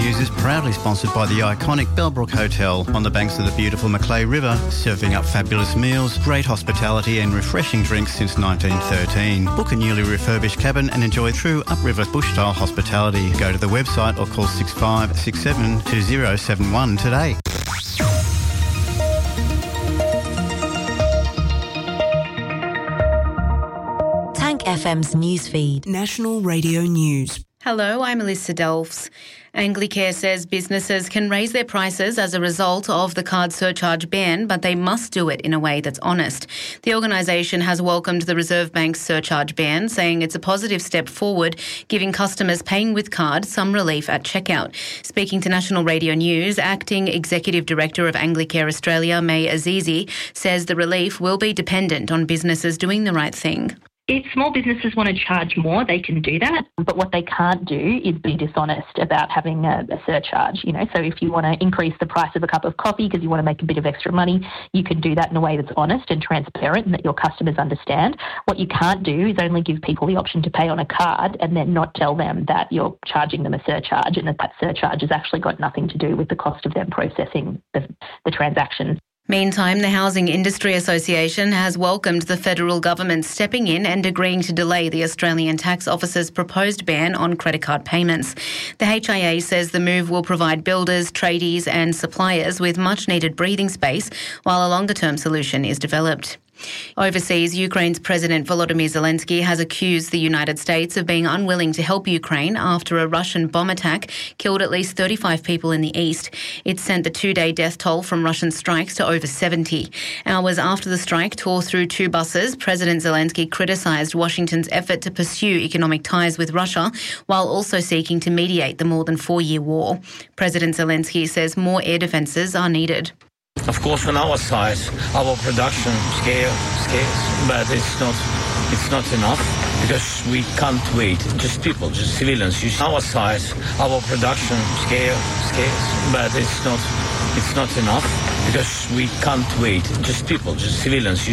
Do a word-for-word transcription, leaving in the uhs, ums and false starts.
News is proudly sponsored by the iconic Bellbrook Hotel on the banks of the beautiful Macleay River, serving up fabulous meals, great hospitality and refreshing drinks since nineteen thirteen. Book a newly refurbished cabin and enjoy true upriver bush-style hospitality. Go to the website or call six five six seven two zero seven one today. Tank F M's newsfeed. National Radio News. Hello, I'm Alyssa Delphs. Anglicare says businesses can raise their prices as a result of the card surcharge ban, but they must do it in a way that's honest. The organisation has welcomed the Reserve Bank's surcharge ban, saying it's a positive step forward, giving customers paying with card some relief at checkout. Speaking to National Radio News, Acting Executive Director of Anglicare Australia, May Azizi, says the relief will be dependent on businesses doing the right thing. If small businesses want to charge more, they can do that. But what they can't do is be dishonest about having a, a surcharge. You know, so if you want to increase the price of a cup of coffee because you want to make a bit of extra money, you can do that in a way that's honest and transparent and that your customers understand. What you can't do is only give people the option to pay on a card and then not tell them that you're charging them a surcharge and that that surcharge has actually got nothing to do with the cost of them processing the, the transaction. Meantime, the Housing Industry Association has welcomed the federal government stepping in and agreeing to delay the Australian Tax Office's proposed ban on credit card payments. The H I A says the move will provide builders, tradies and suppliers with much-needed breathing space while a longer-term solution is developed. Overseas, Ukraine's President Volodymyr Zelensky has accused the United States of being unwilling to help Ukraine after a Russian bomb attack killed at least thirty-five people in the east. It sent the two-day death toll from Russian strikes to over seventy. Hours after the strike tore through two buses, President Zelensky criticised Washington's effort to pursue economic ties with Russia while also seeking to mediate the more than four-year war. President Zelensky says more air defences are needed. Of course, on our side, our production scale, scales, but it's not, it's not enough because we can't wait. Just people, just civilians. Use our side, our production scale, scales, but it's not, it's not enough because we can't wait. Just people, just civilians.